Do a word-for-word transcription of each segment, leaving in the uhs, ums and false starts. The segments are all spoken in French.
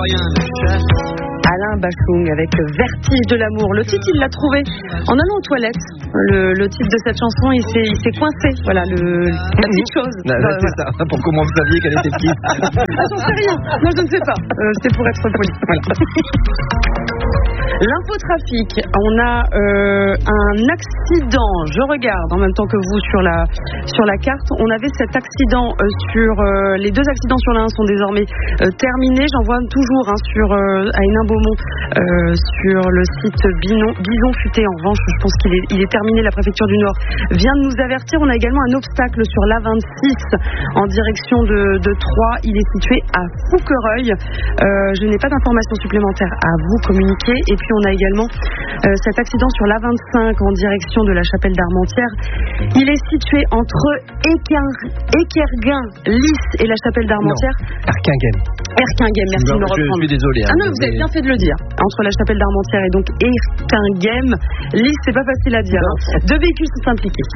rien ne chasse. Alain Bachung avec Vertige de l'amour. Le titre, il l'a trouvé en allant aux toilettes. Le, le titre de cette chanson, il s'est, il s'est coincé. Voilà, le, la petite chose. Là, là, voilà. C'est ça. Pour comment vous saviez qu'elle était petite? Ah, j'en sais rien. Non, je ne sais pas. Euh, c'est pour être poli. Voilà. L'infotrafic, on a euh, un accident. Je regarde en même temps que vous sur la sur la carte. On avait cet accident euh, sur euh, les deux accidents sur la un sont désormais euh, terminés. J'en vois toujours hein, sur euh, à Hénin-Beaumont euh, sur le site Binon, Bison Futé. En revanche, je pense qu'il est il est terminé. La préfecture du Nord vient de nous avertir. On a également un obstacle sur l'A vingt-six en direction de, de Troyes. Il est situé à Fouquereuil. Euh, je n'ai pas d'informations supplémentaires à vous communiquer. Et puis on a également euh, cet accident sur l'A vingt-cinq en direction de la Chapelle d'Armentières. Il est situé entre Équerguin, Lys et la Chapelle d'Armentières. Erquinghem. Erquinghem, merci non, de me reprendre. Je suis désolé. Hein, ah non, vous avez bien fait de le dire. Entre la Chapelle d'Armentières et donc Erquinghem, Lys, c'est pas facile à dire. Hein. Deux véhicules sont impliqués.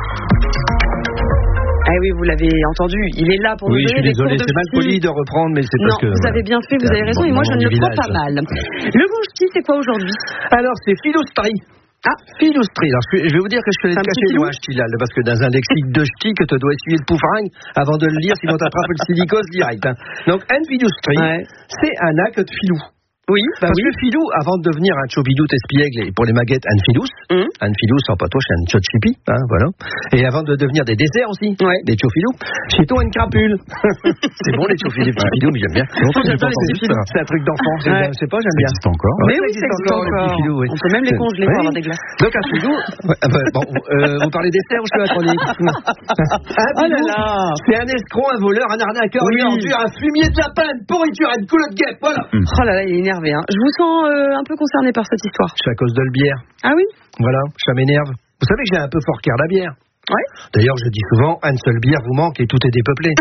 Ah oui, vous l'avez entendu, il est là pour oui, nous donner des cours de Oui, je suis désolé, c'est mal poli de reprendre, mais c'est parce non, que... vous avez bien fait, vous avez raison, et moi je ne le prends pas mal. Le Gouchti, c'est quoi aujourd'hui? Alors, c'est Philoustrie. Ah, Philoustrie. Alors, je vais vous dire que je suis allé te cacher loin, ch'ti, là, parce que dans un lexique de ch'ti, que tu dois essuyer le poufringue avant de le lire, sinon t'attrapes le silicose direct. Hein. Donc, un Philoustrie, ouais. C'est un acte de filou. Oui, bah parce oui. que Filou, avant de devenir un chobidou espiègle et pour les maguettes, un Filous, mmh. un Filous sans patoche, un Tchotchipi, hein, voilà. Et avant de devenir des desserts aussi, ouais. des Tchofilous, chez toi une crapule. C'est bon les Tchofilous, les petits Filous, mais j'aime bien. C'est un truc d'enfant, ouais. Je sais pas, j'aime bien. Ça existe encore. Mais oui, ça existe encore. encore. Filous, oui. On peut même les congeler pour avoir des glaces. Donc un Filou, ouais, bah, bon, euh, vous parlez desserts ou je fais la chronique? Oh là là. C'est un escroc, un voleur, un arnaqueur, une ordure, un fumier de lapin, une pourriture, une culotte guêpe, voilà. Oh là là, il est énervé. Hein. Je vous sens euh, un peu concerné par cette histoire. C'est à cause de le bière. Ah oui? Voilà, ça m'énerve. Vous savez que j'ai un peu fort cœur la bière. Ouais. D'ailleurs, je dis souvent, une seule bière vous manque et tout est dépeuplé.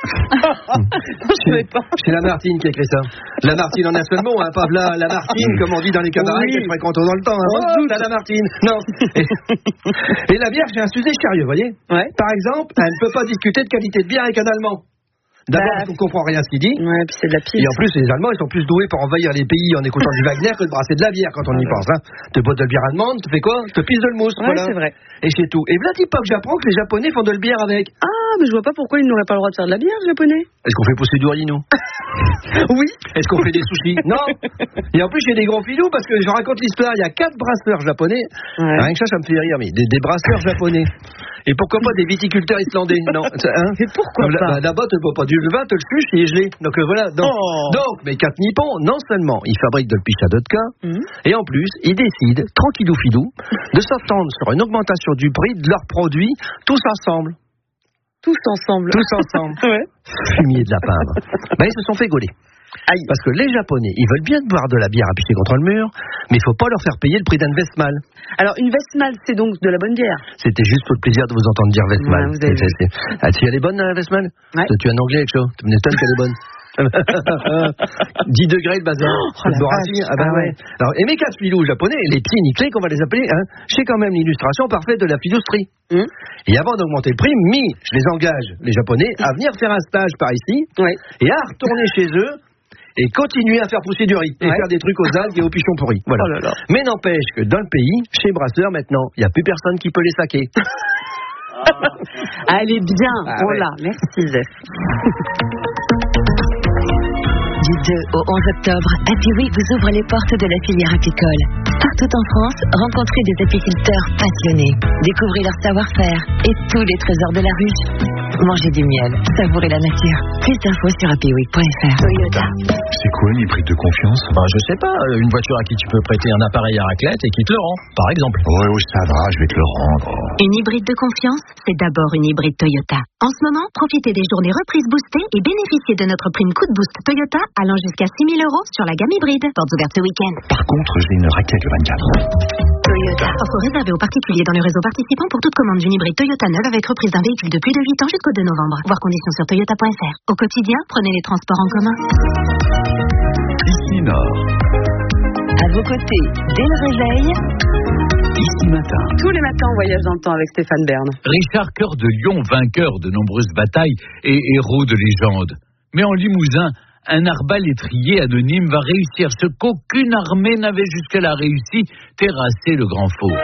C'est c'est Lamartine qui a écrit ça. Lamartine en un seul mot, hein, pas la Lamartine, comme on dit dans les cabarets, oui. Qu'elle fréquente dans le temps. Hein. Oh, la Lamartine. Non. Et, et la bière, j'ai un sujet sérieux, vous voyez. Ouais. Par exemple, elle ne peut pas discuter de qualité de bière avec un Allemand. D'abord, bah, on ne comprend rien à ce qu'il dit. Ouais, puis c'est de la pisse. Et en plus, les Allemands, ils sont plus doués pour envahir les pays en écoutant du Wagner que de brasser de la bière quand on y pense. Hein. Tu bois de la bière allemande, tu fais quoi? Tu te pisses de le mousse. Ouais, voilà. C'est vrai. Et c'est tout. Et voilà, dis pas que j'apprends que les Japonais font de la bière avec. Ah, mais je vois pas pourquoi ils n'auraient pas le droit de faire de la bière, les Japonais. Est-ce qu'on fait pousser du riz, nous? Oui. Est-ce qu'on fait des sushis? Non. Et en plus, j'ai des gros filous parce que je raconte l'histoire. Il y a quatre brasseurs japonais. Ouais. Rien que ça, ça me fait rire. Mais des, des brasseurs japonais. Et pourquoi pas des viticulteurs islandais? Non. Hein? Mais pourquoi là, pas? Là-bas, tu ne bois pas du vin, tu le suches et il est gelé. Donc euh, voilà. Donc, oh. donc, mes quatre nippons, non seulement ils fabriquent de l'picha vodka, mmh. et en plus, ils décident, tranquillou filou, de s'attendre sur une augmentation du prix de leurs produits, tous ensemble. Tous ensemble. Tous ensemble. Ouais. Fumier de lapin. Ben, ils se sont fait gauler. Aïe. Parce que les Japonais, ils veulent bien boire de la bière à pisser contre le mur, mais il ne faut pas leur faire payer le prix d'un Westmalle. Alors, une Westmalle, c'est donc de la bonne bière. C'était juste pour le plaisir de vous entendre dire Westmalle. Ouais, vous avez c'est, c'est... Ah, si elle est bonne, la Westmalle? Ouais. Tu es un anglais avec ça. Tu m'étonnes qu'elle est bonne. dix degrés le bazar. Oh, la ah ben ah ouais. ouais. Alors, et mes quatre filous japonais, les petits nickelés qu'on va les appeler, hein, j'ai quand même l'illustration parfaite de la filoustrie. Mmh. Et avant d'augmenter le prix, mi, je les engage, les japonais, à venir faire un stage par ici, ouais. et à retourner chez eux. Et continuer à faire pousser du riz. Et ouais. faire des trucs aux algues et aux pichons pourris. Voilà. Oh là là. Mais n'empêche que dans le pays, chez Brasseur maintenant, il n'y a plus personne qui peut les saquer. Ah, elle est bien. Ah, oh là, ouais. Merci Zef. Du deux au onze octobre, Happy Week vous ouvre les portes de la filière apicole. Partout en France, rencontrez des apiculteurs passionnés. Découvrez leur savoir-faire et tous les trésors de la ruche. Mangez du miel, savourez la nature. Plus d'infos sur happy week point f r. Toyota. C'est quoi une hybride de confiance? Ben, je sais pas, une voiture à qui tu peux prêter un appareil à raclette et qui te le rend, par exemple. Oui, oui, ça va, je vais te le rendre. Une hybride de confiance, c'est d'abord une hybride Toyota. En ce moment, profitez des journées reprises boostées et bénéficiez de notre prime coup de boost Toyota allant jusqu'à six mille euros sur la gamme hybride. Portes ouvertes ce week-end. Par contre, j'ai une raquette le vingt-quatre. Toyota. Offre réservée aux particuliers dans le réseau participant pour toute commande d'une hybride Toyota neuve avec reprise d'un véhicule de plus de huit ans jusqu'au deux novembre. Voir conditions sur toyota point f r. Au quotidien, prenez les transports en commun. Ici Nord. À vos côtés, dès le réveil. Ici Matin. Tous les matins, on voyage dans le temps avec Stéphane Bern. Richard Cœur de Lion, vainqueur de nombreuses batailles et héros de légende. Mais en Limousin, un arbalétrier anonyme va réussir ce qu'aucune armée n'avait jusqu'à-là réussi, terrasser le grand fauve.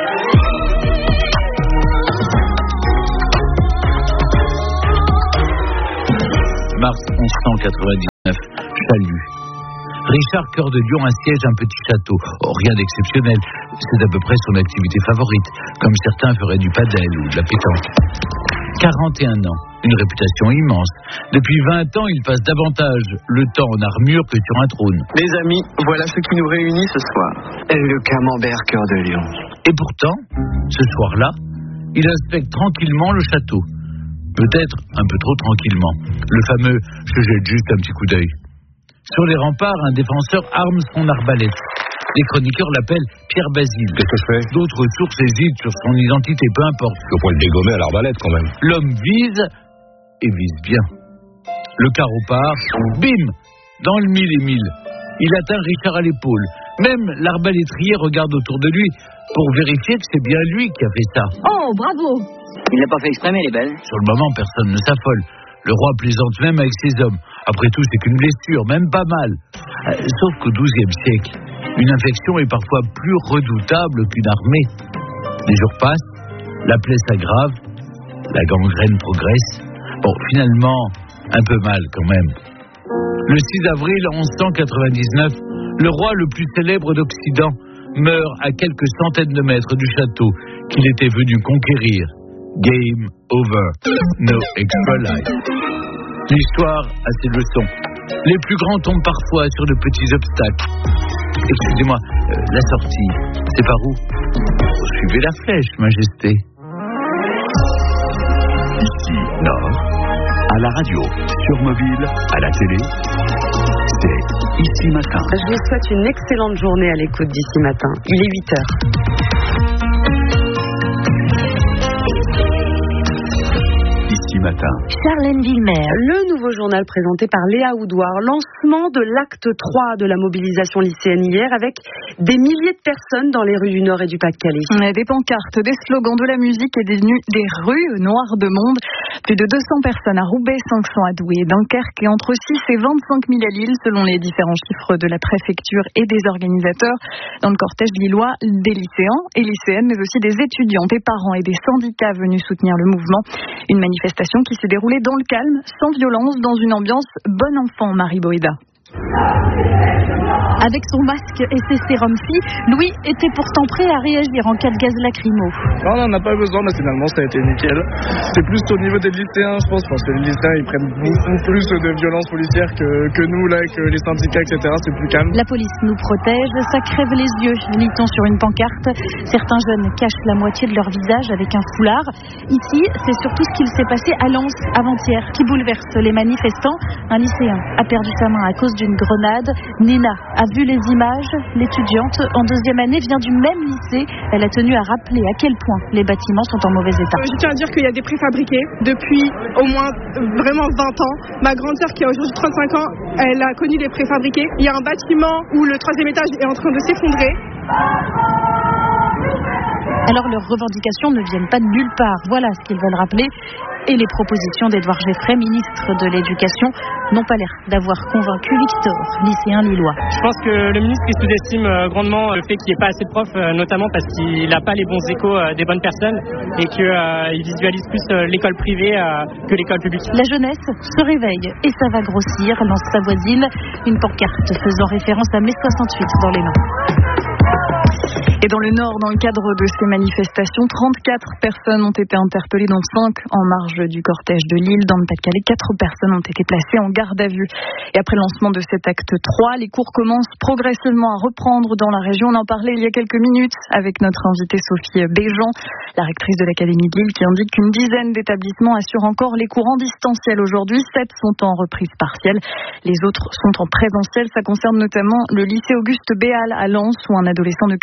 Mars mille cent quatre-vingt-dix-neuf, Chalut. Richard Cœur de Lion assiège un petit château. Oh, rien d'exceptionnel, c'est à peu près son activité favorite, comme certains feraient du padel ou de la pétanque. quarante et un ans, une réputation immense. Depuis vingt ans, il passe davantage le temps en armure que sur un trône. Les amis, voilà ce qui nous réunit ce soir. Le camembert Cœur de Lion. Et pourtant, ce soir-là, il inspecte tranquillement le château. Peut-être un peu trop tranquillement. Le fameux « je jette juste un petit coup d'œil ». Sur les remparts, un défenseur arme son arbalète. Les chroniqueurs l'appellent Pierre Basile. Qu'est-ce que je fais ? D'autres sources hésitent sur son identité, peu importe. Je pourrais le dégommer à l'arbalète quand même. L'homme vise, et vise bien. Le carreau part, bim, dans le mille et mille. Il atteint Richard à l'épaule. Même l'arbalétrier regarde autour de lui pour vérifier que c'est bien lui qui a fait ça. Oh, bravo ! Il l'a pas fait exprès, mais elle est belle. Sur le moment, personne ne s'affole. Le roi plaisante même avec ses hommes. Après tout, c'est qu'une blessure, même pas mal. Euh, sauf qu'au douzième siècle, une infection est parfois plus redoutable qu'une armée. Les jours passent, la plaie s'aggrave, la gangrène progresse. Bon, finalement, un peu mal quand même. Le six avril mille cent quatre-vingt-dix-neuf, le roi le plus célèbre d'Occident meurt à quelques centaines de mètres du château qu'il était venu conquérir. Game over. No extra life. L'histoire a ses leçons. Les plus grands tombent parfois sur de petits obstacles. Excusez-moi, euh, la sortie, c'est par où ? Suivez la flèche, Majesté. Ici, Nord, à la radio, sur mobile, à la télé, c'est Ici Matin. Je vous souhaite une excellente journée à l'écoute d'Ici Matin. Il est huit heures. Matin. Charlène Villemer. Le nouveau journal présenté par Léa Oudouard. Lancement de l'acte trois de la mobilisation lycéenne hier avec des milliers de personnes dans les rues du Nord et du Pas-de-Calais. Des pancartes, des slogans, de la musique et des, nu- des rues noires de monde. Plus de deux cents personnes à Roubaix, cinq cents à Douai, Dunkerque et entre six et vingt-cinq mille à Lille selon les différents chiffres de la préfecture et des organisateurs. Dans le cortège lillois, des lycéens et lycéennes mais aussi des étudiants, des parents et des syndicats venus soutenir le mouvement. Une manifestation qui s'est déroulée dans le calme, sans violence, dans une ambiance bon enfant, Marie Boéda. Avec son masque et ses sérums filles, Louis était pourtant prêt à réagir en cas de gaz lacrymo. Non, on n'en a pas besoin, mais finalement ça a été nickel. C'est plus au niveau des lycéens, je pense, parce que les lycéens ils prennent beaucoup plus de violence policière que, que nous, là, que les syndicats, et cetera. C'est plus calme. La police nous protège, ça crève les yeux, lit-on sur une pancarte. Certains jeunes cachent la moitié de leur visage avec un foulard. Ici, c'est surtout ce qu'il s'est passé à Lens avant-hier, qui bouleverse les manifestants. Un lycéen a perdu sa main à cause d'une grenade. Nina a vu les images. L'étudiante en deuxième année vient du même lycée. Elle a tenu à rappeler à quel point les bâtiments sont en mauvais état. Je tiens à dire qu'il y a des préfabriqués depuis au moins vraiment vingt ans. Ma grande sœur qui a aujourd'hui trente-cinq ans, elle a connu les préfabriqués. Il y a un bâtiment où le troisième étage est en train de s'effondrer. Alors leurs revendications ne viennent pas de nulle part. Voilà ce qu'ils veulent rappeler. Et les propositions d'Édouard Geffray, ministre de l'Éducation, n'ont pas l'air d'avoir convaincu Victor, lycéen lillois. Je pense que le ministre il sous-estime grandement le fait qu'il n'y ait pas assez de profs, notamment parce qu'il n'a pas les bons échos des bonnes personnes et qu'il visualise plus l'école privée que l'école publique. La jeunesse se réveille et ça va grossir, lance sa voisine, une pancarte faisant référence à mai soixante-huit dans les mains. Et dans le Nord, dans le cadre de ces manifestations, trente-quatre personnes ont été interpellées, dont cinq en marge du cortège de Lille. Dans le Pas-de-Calais, quatre personnes ont été placées en garde à vue. Et après le lancement de cet acte trois, les cours commencent progressivement à reprendre dans la région. On en parlait il y a quelques minutes avec notre invitée Sophie Béjean, la rectrice de l'Académie de Lille, qui indique qu'une dizaine d'établissements assurent encore les cours en distanciel aujourd'hui. Sept sont en reprise partielle. Les autres sont en présentiel. Ça concerne notamment le lycée Auguste Béal à Lens, où un adolescent de quinze ans a perdu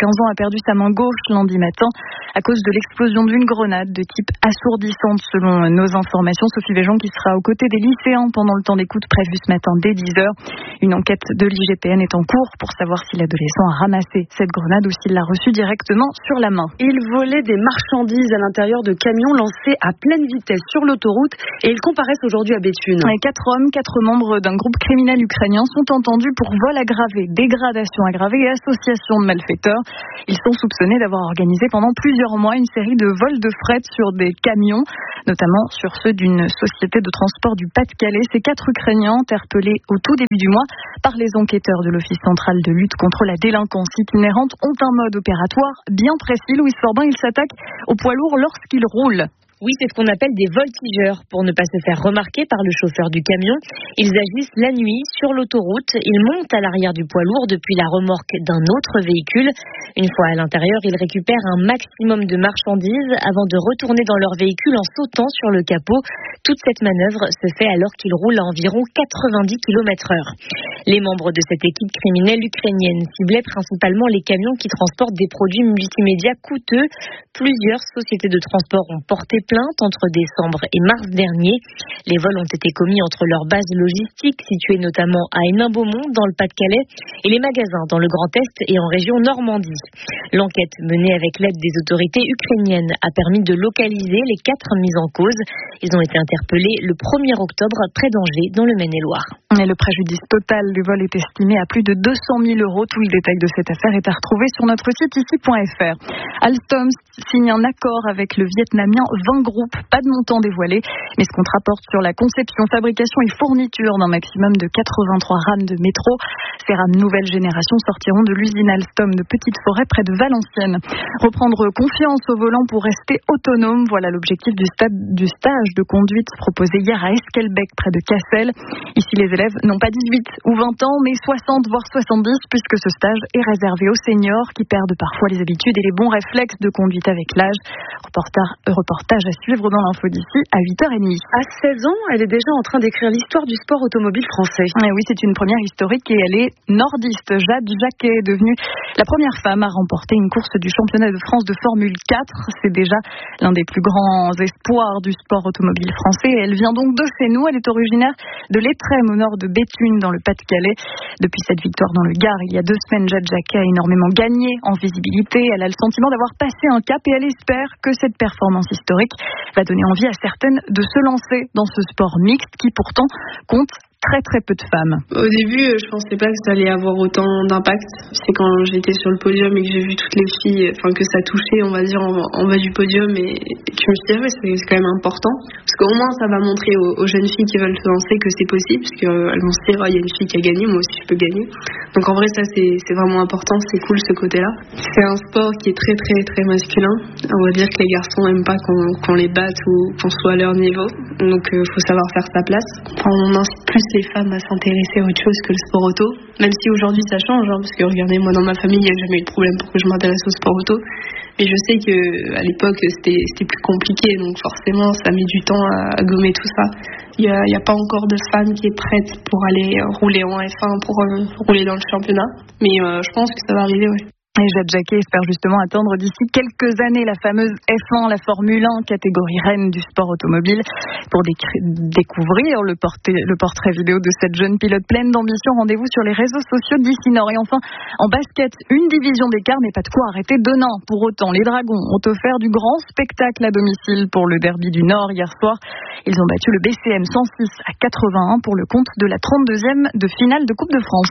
perdu sa main gauche lundi matin à cause de l'explosion d'une grenade de type assourdissante selon nos informations. Sophie Véjon qui sera aux côtés des lycéens pendant le temps d'écoute prévu ce matin dès dix heures. Une enquête de l'I G P N est en cours pour savoir si l'adolescent a ramassé cette grenade ou s'il l'a reçue directement sur la main. Il volait des marchandises à l'intérieur de camions lancés à pleine vitesse sur l'autoroute et ils comparaissent aujourd'hui à Béthune. Quatre hommes, quatre membres d'un groupe criminel ukrainien sont entendus pour vol aggravé, dégradation aggravée et association de malfaiteurs. Ils sont soupçonnés d'avoir organisé pendant plusieurs mois une série de vols de fret sur des camions, notamment sur ceux d'une société de transport du Pas-de-Calais. Ces quatre Ukrainiens interpellés au tout début du mois par les enquêteurs de l'Office central de lutte contre la délinquance itinérante ont un mode opératoire bien précis. Louis Forbin, ils s'attaquent aux poids lourds lorsqu'ils roulent. Oui, c'est ce qu'on appelle des voltigeurs. Pour ne pas se faire remarquer par le chauffeur du camion, ils agissent la nuit sur l'autoroute. Ils montent à l'arrière du poids lourd depuis la remorque d'un autre véhicule. Une fois à l'intérieur, ils récupèrent un maximum de marchandises avant de retourner dans leur véhicule en sautant sur le capot. Toute cette manœuvre se fait alors qu'ils roulent à environ quatre-vingt-dix kilomètres heure. Les membres de cette équipe criminelle ukrainienne ciblaient principalement les camions qui transportent des produits multimédia coûteux. Plusieurs sociétés de transport ont porté plainte entre décembre et mars dernier. Les vols ont été commis entre leurs bases logistiques situées notamment à Hénin-Beaumont dans le Pas-de-Calais et les magasins dans le Grand Est et en région Normandie. L'enquête menée avec l'aide des autorités ukrainiennes a permis de localiser les quatre mis en cause. Ils ont été interpellés le premier octobre près d'Angers dans le Maine-et-Loire. Et le préjudice total du vol est estimé à plus de deux cent mille euros. Tout le détail de cette affaire est à retrouver sur notre site ici point f r. Alstom signe un accord avec le Vietnamien Vingroup. Pas de montant dévoilé, mais ce compte rapporte sur la conception, fabrication et fourniture d'un maximum de quatre-vingt-trois rames de métro. Ces rames nouvelle génération sortiront de l'usine Alstom de Petite-Forêt près de Valenciennes. Reprendre confiance au volant pour rester autonome, voilà l'objectif du, stade, du stage de conduite proposé hier à Esquelbec près de Cassel. Ici, les élèves n'ont pas dix-huit ou vingt ans, mais soixante voire soixante-dix, puisque ce stage est réservé aux seniors qui perdent parfois les habitudes et les bons réflexes de conduite avec l'âge. Reportage, reportage à suivre dans l'info d'ici à huit heures trente. À seize ans, elle est déjà en train d'écrire l'histoire du sport automobile français. Et oui, c'est une première historique et elle est nordiste. Jade Jacquet est devenue la première femme à remporter une course du championnat de France de Formule quatre. C'est déjà l'un des plus grands espoirs du sport automobile français. Et elle vient donc de chez nous. Elle est originaire de l'Étrême au nord de Béthune dans le Pas-de-Calais. Depuis cette victoire dans le Gard il y a deux semaines, Jade Jacquet a énormément gagné en visibilité. Elle a le sentiment d'avoir passé un cap et elle espère que cette performance historique va donner envie à certaines de se lancer dans ce sport mixte qui pourtant compte très très peu de femmes. Au début, je pensais pas que ça allait avoir autant d'impact. C'est quand j'étais sur le podium et que j'ai vu toutes les filles, enfin que ça touchait, on va dire, en, en bas du podium et, et que je me suis dit, ah ouais, c'est, c'est quand même important. Parce qu'au moins, ça va montrer aux, aux jeunes filles qui veulent se lancer que c'est possible, parce qu'elles euh, vont se dire, ah, il y a une fille qui a gagné, moi aussi je peux gagner. Donc en vrai, ça c'est, c'est vraiment important, c'est cool ce côté-là. C'est un sport qui est très très très masculin. On va dire que les garçons n'aiment pas qu'on, qu'on les batte ou qu'on soit à leur niveau. Donc il euh, faut savoir faire sa place. Enfin, on incite plus les femmes à s'intéresser à autre chose que le sport auto, même si aujourd'hui ça change, hein, parce que regardez, moi dans ma famille il n'y a jamais eu de problème pour que je m'intéresse au sport auto, mais je sais qu'à l'époque c'était, c'était plus compliqué, donc forcément ça met du temps à, à gommer tout ça. Il n'y a, a pas encore de femme qui est prête pour aller rouler en F un, pour euh, rouler dans le championnat, mais euh, je pense que ça va arriver, ouais. Et Jade Jacquet espère justement atteindre d'ici quelques années la fameuse F un, la Formule un, catégorie reine du sport automobile. Pour déc- découvrir le, porté, le portrait vidéo de cette jeune pilote pleine d'ambition, rendez-vous sur les réseaux sociaux d'ici Nord. Et enfin, en basket, une division d'écart, mais pas de quoi arrêter demain. Pour autant, les Dragons ont offert du grand spectacle à domicile pour le derby du Nord hier soir. Ils ont battu le B C M cent six à quatre-vingt-un pour le compte de la trente-deuxième de finale de Coupe de France.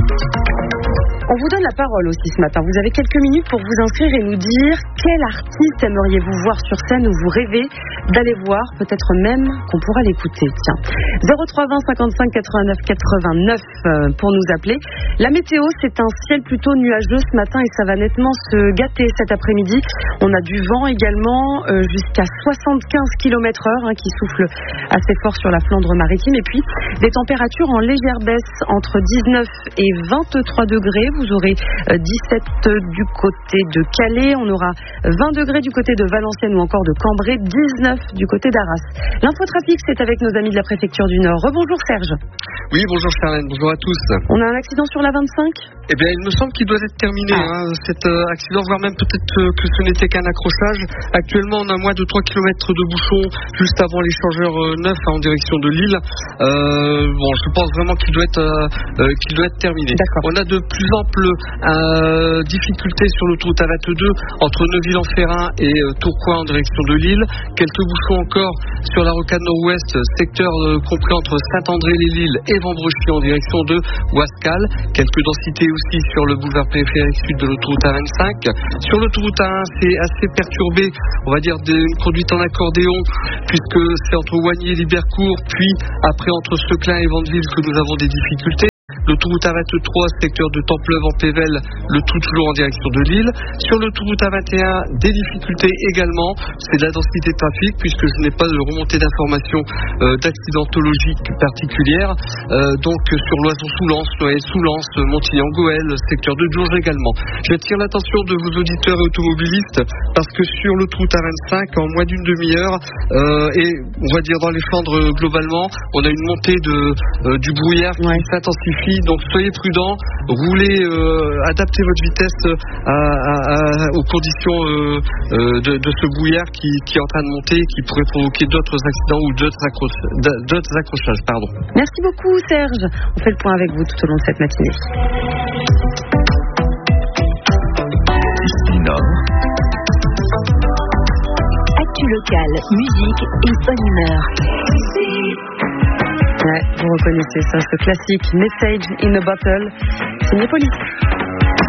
On vous donne la parole aussi ce matin. Vous avez quelques minutes pour vous inscrire et nous dire quel artiste aimeriez-vous voir sur scène ou vous rêvez d'aller voir, peut-être même qu'on pourra l'écouter. Tiens, zéro trois vingt cinquante-cinq quatre-vingt-neuf quatre-vingt-neuf pour nous appeler. La météo, c'est un ciel plutôt nuageux ce matin et ça va nettement se gâter cet après-midi. On a du vent également euh, jusqu'à soixante-quinze kilomètres heure hein, qui souffle assez fort sur la Flandre maritime et puis des températures en légère baisse entre dix-neuf et vingt-trois degrés. Vous aurez dix-sept du côté de Calais. On aura vingt degrés du côté de Valenciennes ou encore de Cambrai, dix-neuf du côté d'Arras. L'infotrafic, c'est avec nos amis de la préfecture du Nord. Rebonjour Serge. Oui, bonjour Charlène, bonjour à tous. On a un accident sur la vingt-cinq ? Eh bien, il me semble qu'il doit être terminé, ah. hein, cet euh, accident, voire même peut-être euh, que ce n'était qu'un accrochage. Actuellement, on a moins de trois kilomètres de bouchons juste avant l'échangeur euh, neuf hein, en direction de Lille. Euh, bon, je pense vraiment qu'il doit être, euh, euh, qu'il doit être terminé. On a de plus amples euh, difficultés sur l'autoroute A vingt-deux entre Neuville-en-Ferrin et euh, Tourcoing en direction de Lille. Quelques bouchons encore sur la rocade nord-ouest, secteur euh, compris entre Saint-André-les-Lilles et Vambrechy en direction de Ouascal. Quelques densités aussi sur le boulevard périphérique sud de l'autoroute A vingt-cinq. Sur l'autoroute A un, c'est assez perturbé, on va dire d'une conduite en accordéon, puisque c'est entre Wagny et Libercourt, puis après entre Seclin et Vandeville que nous avons des difficultés. L'autoroute A vingt-trois, secteur de Templeuve en Pével, le tout toujours en direction de Lille. Sur l'autoroute A vingt et un, des difficultés également. C'est de la densité de trafic puisque je n'ai pas de remontée d'informations euh, d'accidentologie particulière. Euh, donc sur Loison-sous-Lens, Noël-sous-Lens, Montigny-en-Goël, secteur de Dourges également. J'attire l'attention de vos auditeurs et automobilistes parce que sur l'autoroute A vingt-cinq, en moins d'une demi-heure, euh, et on va dire dans les Flandres euh, globalement, on a une montée de, euh, du brouillard qui ouais. s'intensifie. Donc soyez prudents, roulez, euh, adaptez votre vitesse à, à, à, aux conditions euh, euh, de, de ce brouillard qui, qui est en train de monter, qui pourrait provoquer d'autres accidents ou d'autres, accroch- d'autres accrochages. Pardon. Merci beaucoup Serge. On fait le point avec vous tout au long de cette matinée. Ici Nord. Actu locale, musique et bonne humeur. Ouais, vous reconnaissez ça, ce classique Message in a Bottle, signé Police.